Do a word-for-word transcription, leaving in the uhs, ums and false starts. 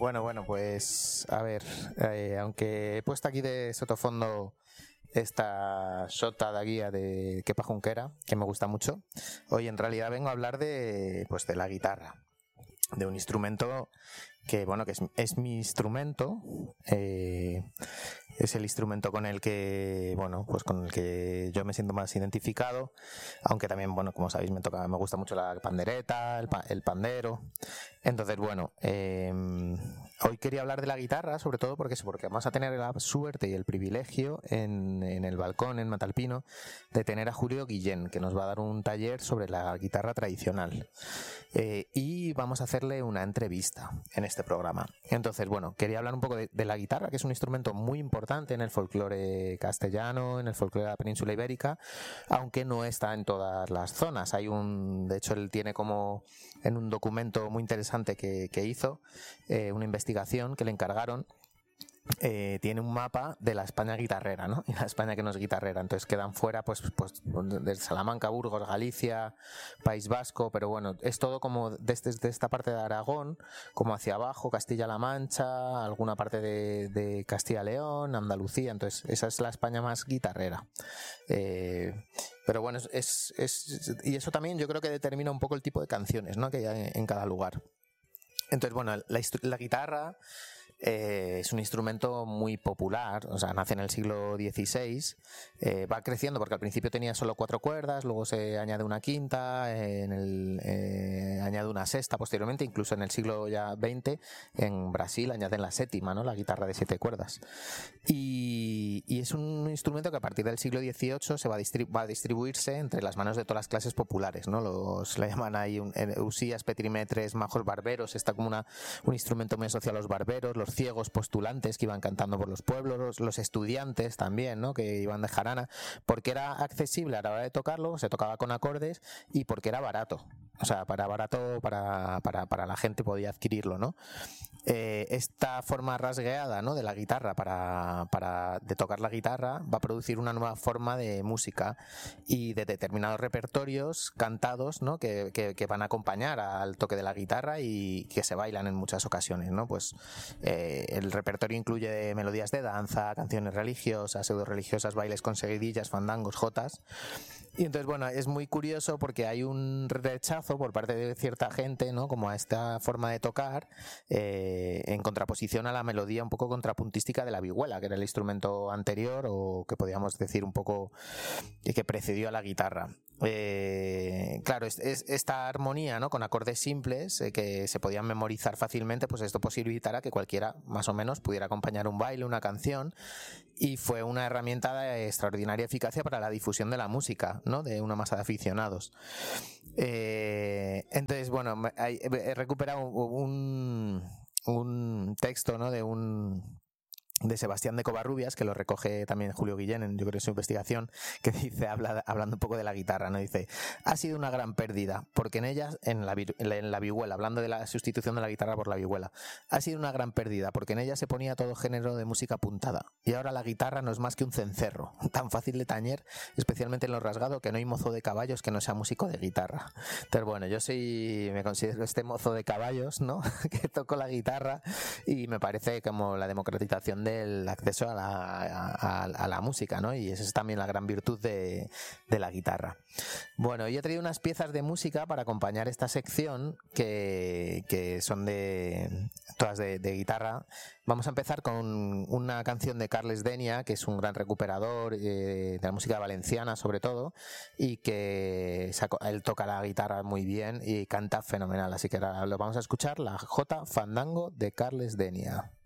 Bueno, bueno, pues a ver, eh, aunque he puesto aquí de sotofondo esta shota de guía de Kepa Junquera, que me gusta mucho, hoy en realidad vengo a hablar de, pues, de la guitarra, de un instrumento que, bueno, que es, es mi instrumento, eh, es el instrumento con el que, bueno, pues con el que yo me siento más identificado, aunque también, bueno, como sabéis, me toca, me gusta mucho la pandereta, el, pa, el pandero. Entonces, bueno, eh, hoy quería hablar de la guitarra, sobre todo porque, porque vamos a tener la suerte y el privilegio en, en el balcón, en Matalpino, de tener a Julio Guillén, que nos va a dar un taller sobre la guitarra tradicional. Eh, y vamos a hacerle una entrevista en este programa. Entonces, bueno, quería hablar un poco de, de la guitarra, que es un instrumento muy importante en el folclore castellano, en el folclore de la península ibérica, aunque no está en todas las zonas. Hay un, de hecho, él tiene como en un documento muy interesante que, que hizo, eh, una investigación que le encargaron. Eh, tiene un mapa de la España guitarrera, ¿no? Y la España que no es guitarrera, entonces quedan fuera pues, pues de Salamanca, Burgos, Galicia, País Vasco, pero bueno, es todo como desde, desde esta parte de Aragón, como hacia abajo, Castilla-La Mancha, alguna parte de, de Castilla-León, Andalucía, entonces esa es la España más guitarrera. Eh, pero bueno, es, es, es, y eso también yo creo que determina un poco el tipo de canciones, ¿no? Que hay en, en cada lugar. Entonces, bueno, la, la guitarra Eh, es un instrumento muy popular, o sea, nace en el siglo dieciséis, eh, va creciendo porque al principio tenía solo cuatro cuerdas, luego se añade una quinta, eh, en el, eh, añade una sexta posteriormente, incluso en el siglo ya veinte en Brasil añaden la séptima, ¿no? La guitarra de siete cuerdas. Y, y es un instrumento que a partir del siglo dieciocho se va a, distribu- va a distribuirse entre las manos de todas las clases populares, ¿no? Los le llaman ahí un, usías, petrimetres, majos, barberos, está como una, un instrumento muy asociado a los barberos, los ciegos postulantes que iban cantando por los pueblos, los, los estudiantes también, ¿no? Que iban de jarana, porque era accesible a la hora de tocarlo, se tocaba con acordes y porque era barato, o sea, para barato para, para, para la gente podía adquirirlo, ¿no? Eh, esta forma rasgueada, ¿no? De la guitarra para, para de tocar la guitarra va a producir una nueva forma de música y de determinados repertorios cantados, ¿no? que, que, que van a acompañar al toque de la guitarra y que se bailan en muchas ocasiones, ¿no? Pues eh, el repertorio incluye melodías de danza, canciones religiosas, pseudo religiosas, bailes con seguidillas, fandangos, jotas. Y entonces, bueno, es muy curioso porque hay un rechazo por parte de cierta gente, ¿no? Como a esta forma de tocar, eh, en contraposición a la melodía un poco contrapuntística de la vihuela, que era el instrumento anterior o que podríamos decir un poco que precedió a la guitarra. Eh, claro, es, es esta armonía, ¿no? Con acordes simples eh, que se podían memorizar fácilmente, pues esto posibilitará que cualquiera más o menos pudiera acompañar un baile, una canción, y fue una herramienta de extraordinaria eficacia para la difusión de la música, ¿no? De una masa de aficionados. Eh, entonces, bueno, he recuperado un, un texto, ¿no? De un de Sebastián de Covarrubias, que lo recoge también Julio Guillén en, yo creo, en su investigación, que dice, habla, hablando un poco de la guitarra, ¿no? Dice, ha sido una gran pérdida, porque en ella, en la, en la vihuela, hablando de la sustitución de la guitarra por la vihuela, ha sido una gran pérdida, porque en ella se ponía todo género de música apuntada, y ahora la guitarra no es más que un cencerro, tan fácil de tañer, especialmente en lo rasgado, que no hay mozo de caballos que no sea músico de guitarra. Entonces, bueno, yo soy, me considero este mozo de caballos, ¿no? Que toco la guitarra, y me parece como la democratización de el acceso a la, a, a la música, ¿no? Y esa es también la gran virtud de, de la guitarra. Bueno, yo he traído unas piezas de música para acompañar esta sección que, que son de todas de, de guitarra. Vamos a empezar con una canción de Carles Denia, que es un gran recuperador eh, de la música valenciana sobre todo, y que sacó, él toca la guitarra muy bien y canta fenomenal, así que ahora lo vamos a escuchar, la J Fandango de Carles Denia.